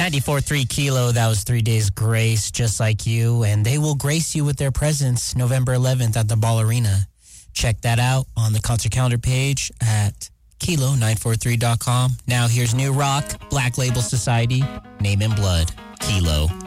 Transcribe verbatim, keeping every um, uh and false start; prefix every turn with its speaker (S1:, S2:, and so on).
S1: ninety-four point three Kilo, that was Three Days Grace, Just Like You, and they will grace you with their presence November eleventh at the Ball Arena. Check that out on the concert calendar page at kilo nine four three dot com. Now here's new rock, Black Label Society, Name in Blood, Kilo.